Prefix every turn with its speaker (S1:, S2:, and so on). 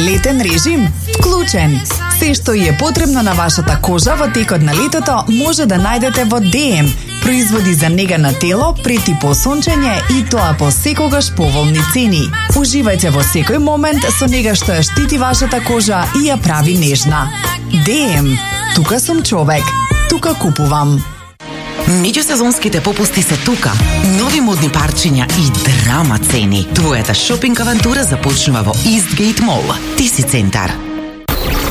S1: Летен режим вклучен. Се што е потребно на вашата кожа во текот на летото може да најдете во DM. Производи за нега на тело, пред и по сончење и тоа по секогаш поволни цени. Уживајте во секој момент со нега што ја штити вашата кожа и ја прави нежна. DM. Тука сум човек. Тука купувам.
S2: Меѓусезонските попусти се тука. Нови модни парчиња и драма цени. Твојата шопинг авантура започнува во Eastgate Mall. Ти си центар.